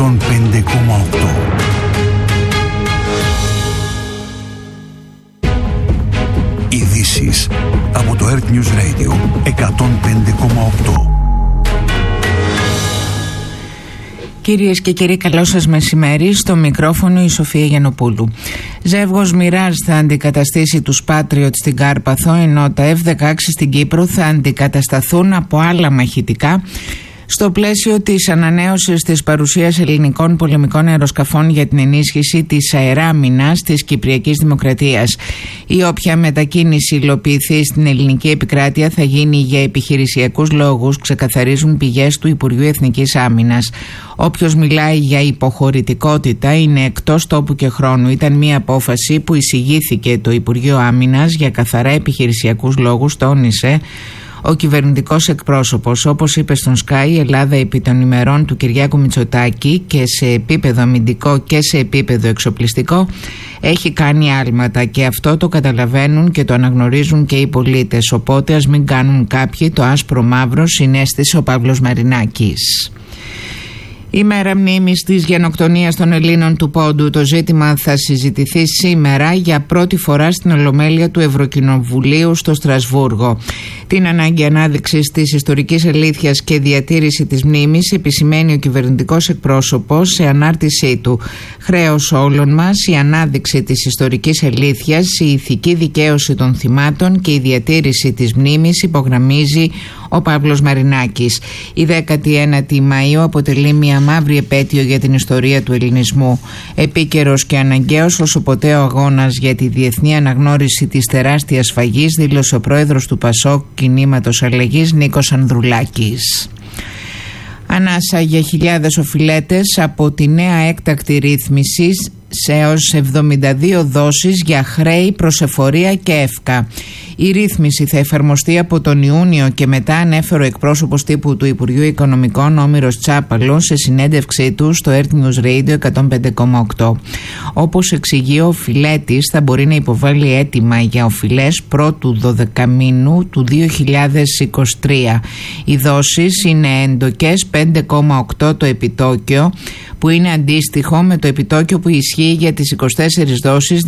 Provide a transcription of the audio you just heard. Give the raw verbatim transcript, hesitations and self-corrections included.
εκατόν πέντε κόμμα οκτώ. Ειδήσεις από το Earth News Radio εκατόν πέντε κόμμα οκτώ. Κυρίες και κύριοι, καλό σας μεσημέρι. Στο μικρόφωνο η Σοφία Γιαννοπούλου. Ζεύγος Μιράζ θα αντικαταστήσει τους Patriot στην Κάρπαθο, ενώ τα εφ δεκαέξι στην Κύπρο θα αντικατασταθούν από άλλα μαχητικά στο πλαίσιο της ανανέωσης της παρουσίας ελληνικών πολεμικών αεροσκαφών για την ενίσχυση της αεράμινας της Κυπριακής Δημοκρατίας. Η όποια μετακίνηση υλοποιηθεί στην ελληνική επικράτεια θα γίνει για επιχειρησιακούς λόγους, ξεκαθαρίζουν πηγές του Υπουργείου Εθνικής Άμυνας. Όποιος μιλάει για υποχωρητικότητα είναι εκτός τόπου και χρόνου. Ήταν μια απόφαση που εισηγήθηκε το Υπουργείο Άμυνας για καθαρά επιχειρησιακούς λόγους, τόνισε ο κυβερνητικός εκπρόσωπος. Όπως είπε στον Sky, η Ελλάδα επί των ημερών του Κυριάκου Μητσοτάκη και σε επίπεδο αμυντικό και σε επίπεδο εξοπλιστικό έχει κάνει άλματα, και αυτό το καταλαβαίνουν και το αναγνωρίζουν και οι πολίτες. Οπότε ας μην κάνουν κάποιοι το άσπρο μαύρο, συνέστησε ο Παύλος Μαρινάκης. Η μέρα μνήμης της γενοκτονίας των Ελλήνων του Πόντου. Το ζήτημα θα συζητηθεί σήμερα για πρώτη φορά στην Ολομέλεια του Ευρωκοινοβουλίου στο Στρασβούργο. Την ανάγκη ανάδειξης της ιστορικής αλήθειας και διατήρηση της μνήμης επισημαίνει ο κυβερνητικός εκπρόσωπος σε ανάρτησή του. Χρέος όλων μας η ανάδειξη της ιστορικής αλήθειας, η ηθική δικαίωση των θυμάτων και η διατήρηση της μνήμης, υπογραμμίζει ο Παύλος Μαρινάκης. Η δέκατη ένατη Μαΐου αποτελεί μια μαύρη επέτειο για την ιστορία του ελληνισμού. Επίκαιρος και αναγκαίος όσο ποτέ ο αγώνας για τη διεθνή αναγνώριση της τεράστιας σφαγής, δήλωσε ο πρόεδρος του Πασόκ Κινήματος Αλλαγής Νίκος Ανδρουλάκης. Ανάσα για χιλιάδες οφειλέτες από τη νέα έκτακτη ρύθμιση σε έως εβδομήντα δύο δόσεις για χρέη, προσεφορία και εύκα. Η ρύθμιση θα εφαρμοστεί από τον Ιούνιο και μετά, ανέφερε ο εκπρόσωπος τύπου του Υπουργείου Οικονομικών Όμηρος Τσάπαλος σε συνέντευξή του στο Earth News Radio εκατόν πέντε κόμμα οκτώ. Όπως εξηγεί, ο οφειλέτης θα μπορεί να υποβάλει αίτημα για οφειλές πρώτου δωδεκαμήνου του δύο χιλιάδες είκοσι τρία. Οι δόσεις είναι έντοκες, πέντε κόμμα οκτώ το επιτόκιο, που είναι αντίστοιχο με το επιτόκιο που ισχύει για τις είκοσι τέσσερις δόσεις